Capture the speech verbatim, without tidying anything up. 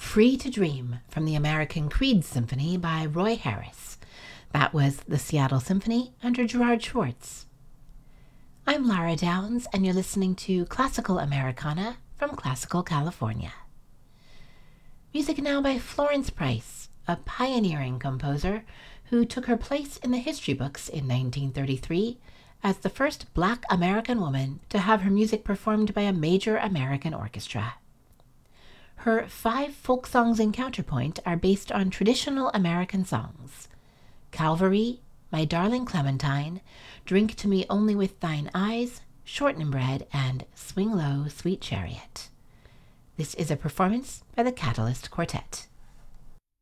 Free to Dream from the American Creed Symphony by Roy Harris. That was the Seattle Symphony under Gerard Schwartz. I'm Lara Downs, and you're listening to Classical Americana from Classical California. Music now by Florence Price, a pioneering composer who took her place in the history books in nineteen thirty-three as the first Black American woman to have her music performed by a major American orchestra. Her five folk songs in counterpoint are based on traditional American songs: Calvary, My Darling Clementine, Drink to Me Only with Thine Eyes, Shortening Bread, and Swing Low, Sweet Chariot. This is a performance by the Catalyst Quartet.